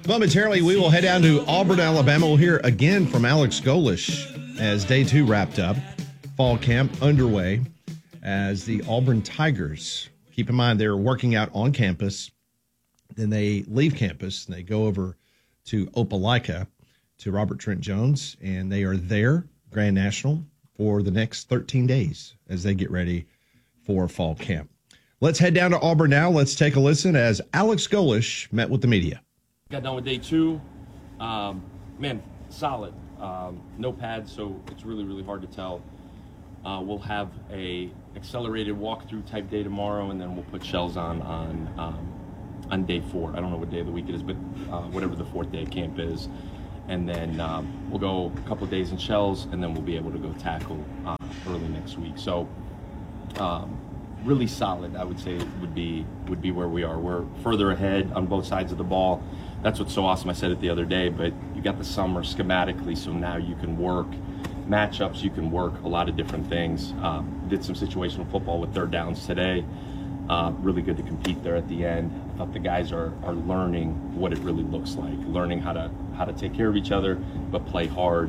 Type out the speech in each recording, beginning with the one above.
Momentarily, we will head down to Auburn, Alabama. We'll hear again from Alex Golesh as day 2 wrapped up. Fall camp underway as the Auburn Tigers. Keep in mind, they're working out on campus. Then they leave campus and they go over to Opelika to Robert Trent Jones, and they are there, Grand National, for the next 13 days as they get ready for fall camp. Let's head down to Auburn now. Let's take a listen as Alex Golesh met with the media. Got done with day 2. Man, solid. No pads, so it's really, really hard to tell. We'll have a accelerated walkthrough type day tomorrow, and then we'll put shells on day 4. I don't know what day of the week it is, but whatever the 4th day of camp is. And then we'll go a couple of days in shells, and then we'll be able to go tackle early next week. So really solid, I would say, would be where we are. We're further ahead on both sides of the ball. That's what's so awesome. I said it the other day, but you got the summer schematically, so now you can work matchups, you can work a lot of different things. Did some situational football with third downs today. Really good to compete there at the end. I thought the guys are learning what it really looks like, learning how to take care of each other, but play hard.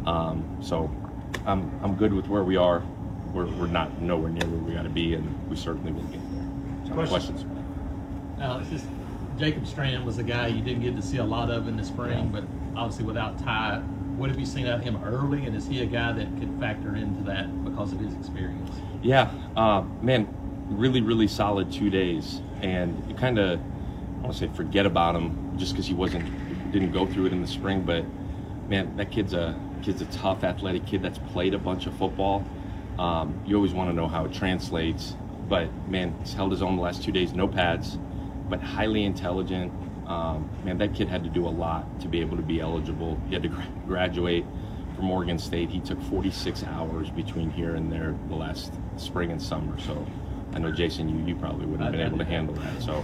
So I'm good with where we are. We're not nowhere near where we got to be, and we certainly will get there. So questions? Alex, Jacob Strand was a guy you didn't get to see a lot of in the spring, but obviously without Ty, what have you seen out of him early, and is he a guy that could factor into that because of his experience? Yeah, man, really, really solid 2 days, and you kind of, I want to say forget about him just because he didn't go through it in the spring, but man, that kid's a tough, athletic kid that's played a bunch of football. You always want to know how it translates, but man, he's held his own the last 2 days, no pads, but highly intelligent. Man, that kid had to do a lot to be able to be eligible. He had to graduate from Oregon State. He took 46 hours between here and there the last spring and summer. So I know, Jason, you probably wouldn't have been able to handle that. So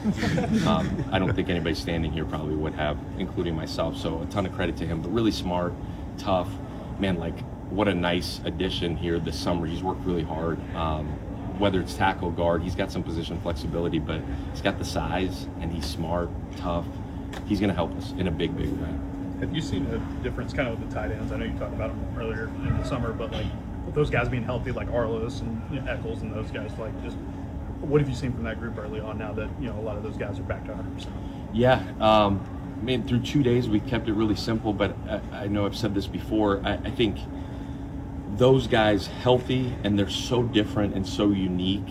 I don't think anybody standing here probably would have, including myself. So a ton of credit to him, but really smart, tough. Man, like, what a nice addition here this summer. He's worked really hard. Whether it's tackle, guard, he's got some position flexibility, but he's got the size, and he's smart, tough. He's going to help us in a big, big way. Have you seen a difference kind of with the tight ends? I know you talked about them earlier in the summer, but like with those guys being healthy, like Arliss and Eccles and those guys, like just what have you seen from that group early on now that, a lot of those guys are back to 100%? Yeah, through 2 days we kept it really simple, but I know I've said this before. I think those guys healthy, and they're so different and so unique.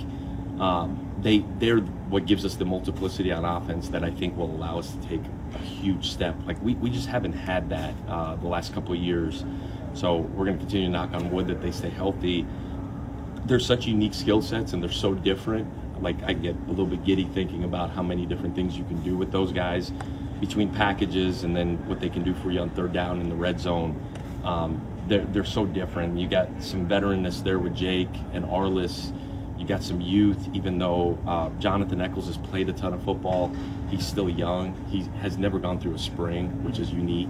They're what gives us the multiplicity on offense that I think will allow us to take a huge step. Like we just haven't had that the last couple of years. So we're going to continue to knock on wood that they stay healthy. They're such unique skill sets, and they're so different. Like, I get a little bit giddy thinking about how many different things you can do with those guys between packages and then what they can do for you on third down in the red zone. They're so different. You got some veteranness there with Jake and Arliss. You got some youth, even though Jonathan Eccles has played a ton of football. He's still young. He has never gone through a spring, which is unique.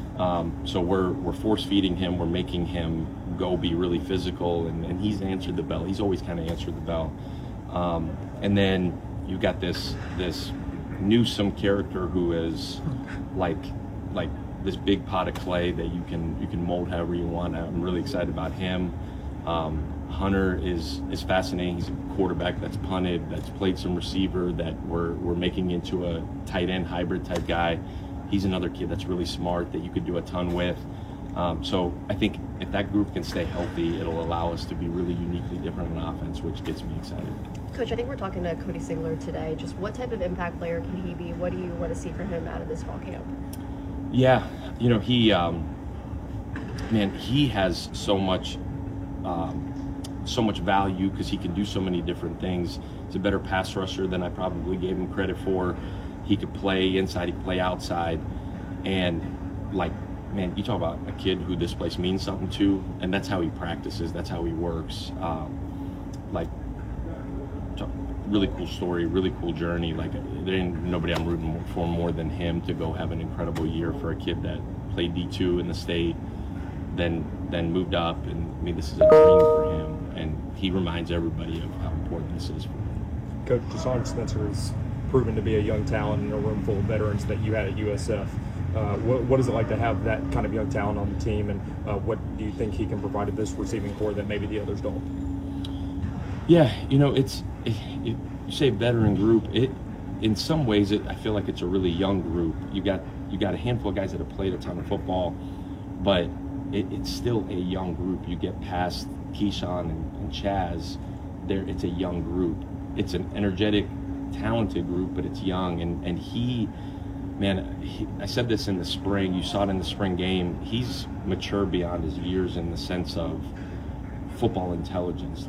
So we're force feeding him. We're making him go be really physical, and he's answered the bell. He's always kind of answered the bell. And then you got this Newsome character who is like this big pot of clay that you can mold however you want. I'm really excited about him. Hunter is fascinating. He's a quarterback that's punted, that's played some receiver, that we're making into a tight end hybrid type guy. He's another kid that's really smart that you could do a ton with. So I think if that group can stay healthy, it'll allow us to be really uniquely different on offense, which gets me excited. Coach, I think we're talking to Cody Singler today. Just what type of impact player can he be? What do you want to see from him out of this fall camp? Yeah, he has so much value because he can do so many different things. He's a better pass rusher than I probably gave him credit for. He could play inside, he could play outside, and man, you talk about a kid who this place means something to, and that's how he practices, that's how he works. Really cool story, really cool journey. There ain't nobody I'm rooting for more than him to go have an incredible year for a kid that played D2 in the state, then moved up, and this is a dream for him, and he reminds everybody of how important this is for him. Coach, Deshaun Spencer is proven to be a young talent in a room full of veterans that you had at USF. What is it like to have that kind of young talent on the team, and what do you think he can provide to this receiving corps that maybe the others don't? Yeah, you say veteran group. In some ways, I feel like it's a really young group. You got a handful of guys that have played a ton of football, but it's still a young group. You get past Keyshawn and Chaz, it's a young group. It's an energetic, talented group, but it's young. And he, I said this in the spring. You saw it in the spring game. He's mature beyond his years in the sense of football intelligence.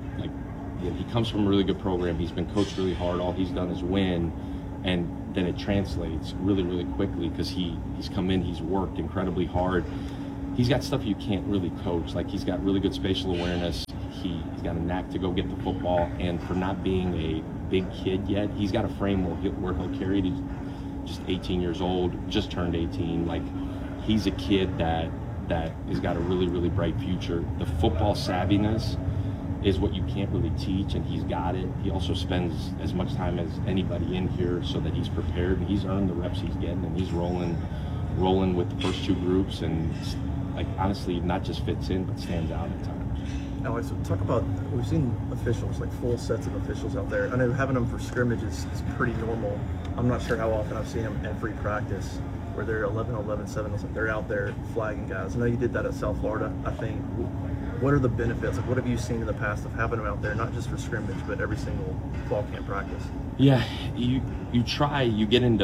He comes from a really good program. He's been coached really hard. All he's done is win, and then it translates really, really quickly because he's come in, he's worked incredibly hard. He's got stuff you can't really coach. Like, he's got really good spatial awareness. He's got a knack to go get the football, and for not being a big kid yet, he's got a frame where he'll carry it. He's just 18 years old, just turned 18. Like, he's a kid that has got a really, really bright future. The football savviness is what you can't really teach, and he's got it. He also spends as much time as anybody in here so that he's prepared, and he's earned the reps he's getting, and he's rolling with the first two groups, and honestly not just fits in but stands out at times. Alex, talk about, we've seen officials, full sets of officials out there. I know having them for scrimmage is pretty normal. I'm not sure how often I've seen them every practice where they're 11, 7, they're out there flagging guys. I know you did that at South Florida, I think. What are the benefits? What have you seen in the past of having them out there, not just for scrimmage, but every single fall camp practice? Yeah, you get in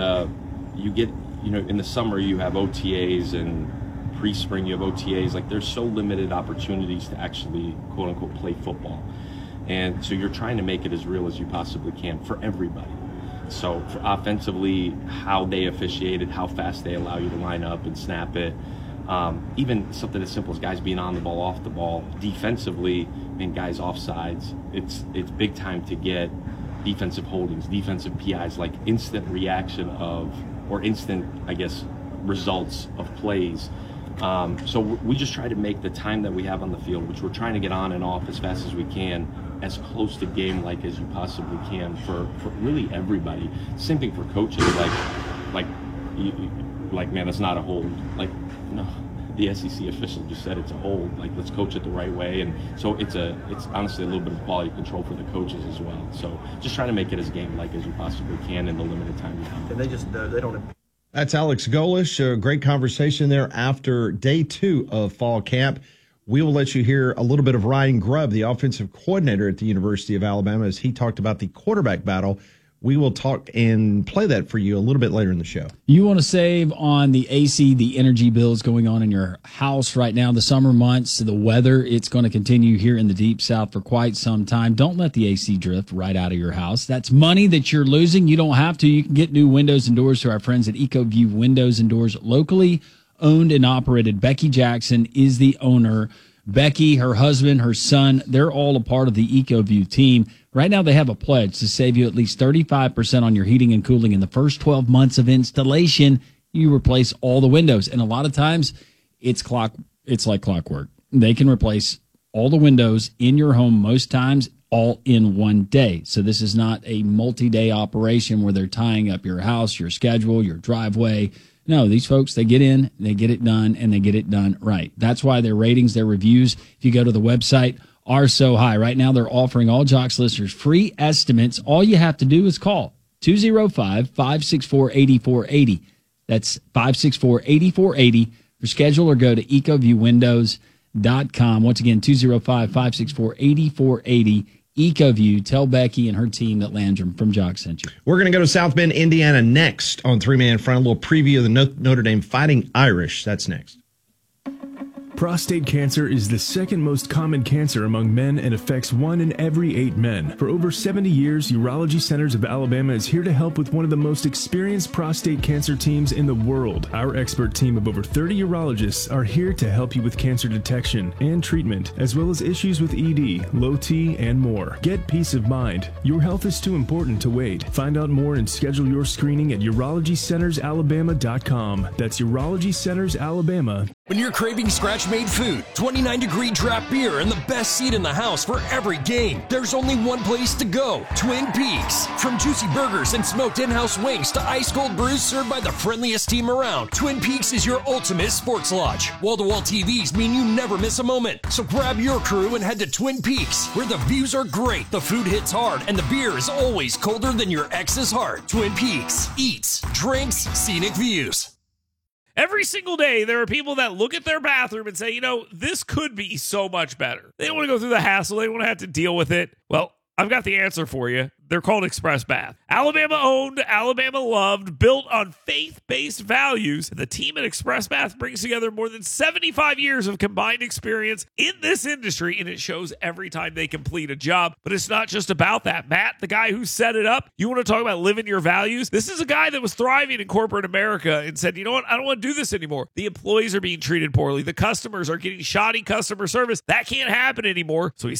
the summer you have OTAs, and pre-spring you have OTAs. There's so limited opportunities to actually, quote unquote, play football. And so you're trying to make it as real as you possibly can for everybody. So for offensively, how they officiate it, how fast they allow you to line up and snap it. Even something as simple as guys being on the ball, off the ball. Defensively, and guys offsides, it's big time to get defensive holdings, defensive PIs, instant reaction or instant, results of plays. So we just try to make the time that we have on the field, which we're trying to get on and off as fast as we can, as close to game-like as you possibly can for really everybody. Same thing for coaches, man, it's not a hold. No, the SEC official just said it's a hold. Let's coach it the right way. And so it's honestly a little bit of quality control for the coaches as well. So just trying to make it as game-like as you possibly can in the limited time you have. And they don't. That's Alex Golesh. A great conversation there after day 2 of fall camp. We will let you hear a little bit of Ryan Grubb, the offensive coordinator at the University of Alabama, as he talked about the quarterback battle. We will talk and play that for you a little bit later in the show. You want to save on the AC, the energy bills going on in your house right now, the summer months, the weather, it's going to continue here in the Deep South for quite some time. Don't let the AC drift right out of your house. That's money that you're losing. You don't have to. You can get new windows and doors to our friends at EcoView Windows and Doors, locally owned and operated. Becky Jackson is the owner. Becky, her husband, her son, they're all a part of the EcoView team. Right now they have a pledge to save you at least 35% on your heating and cooling in the first 12 months of installation. You replace all the windows. And a lot of times it's like clockwork. They can replace all the windows in your home most times all in one day. So this is not a multi-day operation where they're tying up your house, your schedule, your driveway. No, these folks, they get in, they get it done, and they get it done right. That's why their ratings, their reviews, if you go to the website, are so high. Right now, they're offering all Jocks listeners free estimates. All you have to do is call 205-564-8480. That's 564-8480. For schedule or go to ecoviewwindows.com. Once again, 205-564-8480. EcoView. Tell Becky and her team that Landrum from Jock sent you. We're going to go to South Bend, Indiana next on 3-Man Front. A little preview of the Notre Dame Fighting Irish. That's next. Prostate cancer is the second most common cancer among men and affects 1 in every 8 men. For over 70 years, Urology Centers of Alabama is here to help with one of the most experienced prostate cancer teams in the world. Our expert team of over 30 urologists are here to help you with cancer detection and treatment, as well as issues with ED, low T, and more. Get peace of mind. Your health is too important to wait. Find out more and schedule your screening at urologycentersalabama.com. That's urologycentersalabama.com. When you're craving scratch-made food, 29-degree draft beer, and the best seat in the house for every game, there's only one place to go, Twin Peaks. From juicy burgers and smoked in-house wings to ice-cold brews served by the friendliest team around, Twin Peaks is your ultimate sports lodge. Wall-to-wall TVs mean you never miss a moment. So grab your crew and head to Twin Peaks, where the views are great, the food hits hard, and the beer is always colder than your ex's heart. Twin Peaks. Eats, drinks, scenic views. Every single day, there are people that look at their bathroom and say, this could be so much better. They don't want to go through the hassle. They don't want to have to deal with it. Well, I've got the answer for you. They're called Express Bath. Alabama owned, Alabama loved, built on faith-based values. The team at Express Bath brings together more than 75 years of combined experience in this industry, and it shows every time they complete a job. But it's not just about that. Matt, the guy who set it up, you want to talk about living your values? This is a guy that was thriving in corporate America and said, you know what? I don't want to do this anymore. The employees are being treated poorly. The customers are getting shoddy customer service. That can't happen anymore. So he